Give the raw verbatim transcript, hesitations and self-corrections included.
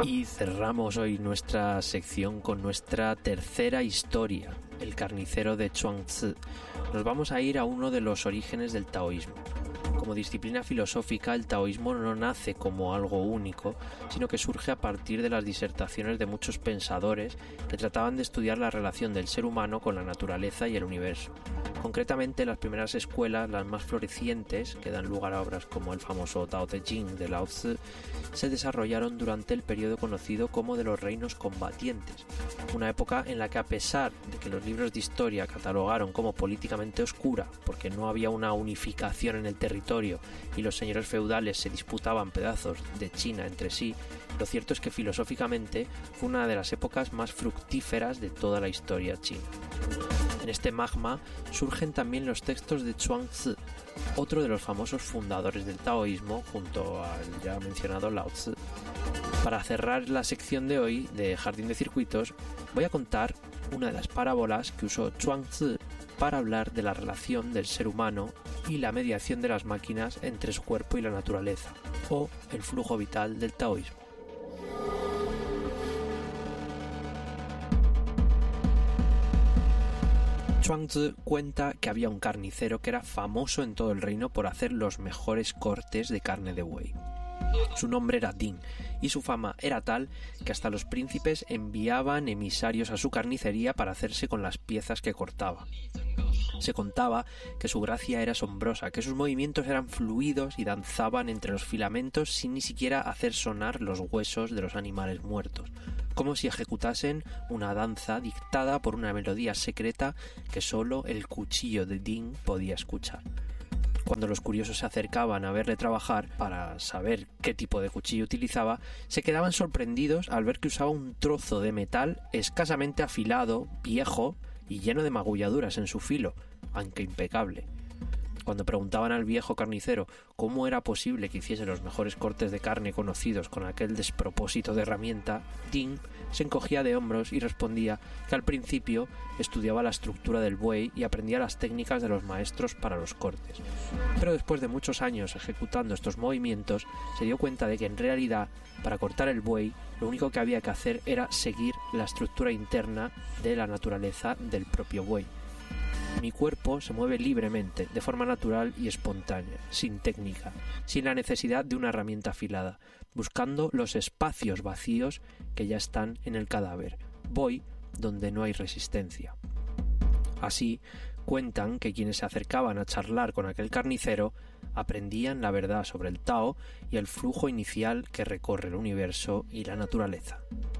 Y cerramos hoy nuestra sección con nuestra tercera historia, el carnicero de Chuangzi. Nos vamos a ir a uno de los orígenes del taoísmo. Como disciplina filosófica, el taoísmo no nace como algo único, sino que surge a partir de las disertaciones de muchos pensadores que trataban de estudiar la relación del ser humano con la naturaleza y el universo. Concretamente, las primeras escuelas, las más florecientes, que dan lugar a obras como el famoso Tao Te Ching de Lao Tzu, se desarrollaron durante el periodo conocido como de los reinos combatientes, una época en la que, a pesar de que los libros de historia catalogaron como políticamente oscura, porque no había una unificación en el territorio y los señores feudales se disputaban pedazos de China entre sí, lo cierto es que filosóficamente fue una de las épocas más fructíferas de toda la historia china. En este magma surgen también los textos de Chuangzi, otro de los famosos fundadores del taoísmo, junto al ya mencionado Lao Tzu. Para cerrar la sección de hoy de Jardín de Circuitos, voy a contar una de las parábolas que usó Chuangzi para hablar de la relación del ser humano y la mediación de las máquinas entre su cuerpo y la naturaleza, o el flujo vital del taoísmo. Chuangzi cuenta que había un carnicero que era famoso en todo el reino por hacer los mejores cortes de carne de buey. Su nombre era Ding, y su fama era tal que hasta los príncipes enviaban emisarios a su carnicería para hacerse con las piezas que cortaba. Se contaba que su gracia era asombrosa, que sus movimientos eran fluidos y danzaban entre los filamentos sin ni siquiera hacer sonar los huesos de los animales muertos, como si ejecutasen una danza dictada por una melodía secreta que solo el cuchillo de Ding podía escuchar. Cuando los curiosos se acercaban a verle trabajar para saber qué tipo de cuchillo utilizaba, se quedaban sorprendidos al ver que usaba un trozo de metal escasamente afilado, viejo y lleno de magulladuras en su filo, aunque impecable. Cuando preguntaban al viejo carnicero cómo era posible que hiciese los mejores cortes de carne conocidos con aquel despropósito de herramienta, Ding se encogía de hombros y respondía que al principio estudiaba la estructura del buey y aprendía las técnicas de los maestros para los cortes. Pero después de muchos años ejecutando estos movimientos, se dio cuenta de que en realidad, para cortar el buey, lo único que había que hacer era seguir la estructura interna de la naturaleza del propio buey. Mi cuerpo se mueve libremente, de forma natural y espontánea, sin técnica, sin la necesidad de una herramienta afilada, buscando los espacios vacíos que ya están en el cadáver. Voy donde no hay resistencia. Así, cuentan que quienes se acercaban a charlar con aquel carnicero aprendían la verdad sobre el Tao y el flujo inicial que recorre el universo y la naturaleza.